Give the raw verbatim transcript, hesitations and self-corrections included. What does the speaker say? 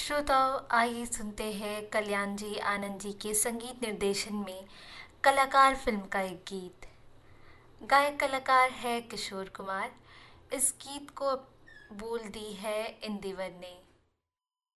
श्रोताओं, आइए सुनते हैं कल्याण जी आनंद जी के संगीत निर्देशन में कलाकार फिल्म का एक गीत। गायक कलाकार है किशोर कुमार। इस गीत को बोल दी है इंदिवर ने।